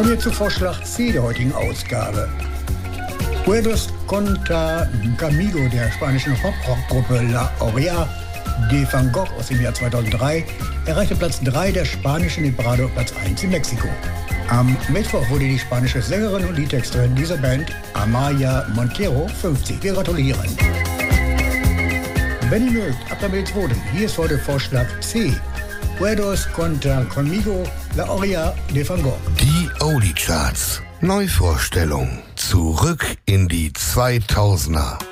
Kommen wir zu Vorschlag C der heutigen Ausgabe. Puedos contra Camilo der spanischen Pop-Rock-Gruppe La Oreja de Van Gogh aus dem Jahr 2003 erreichte Platz 3 der spanischen Hitparade und Platz 1 in Mexiko. Am Mittwoch wurde die spanische Sängerin und Liedtexterin dieser Band, Amaya Montero, 50. Wir gratulieren. Wenn ihr mögt, ab damit ins Voten. Hier ist heute Vorschlag C. Puedos contra Conmigo, La Oreja de Van Gogh. Die Oldie Charts. Neuvorstellung. Zurück in die 2000er.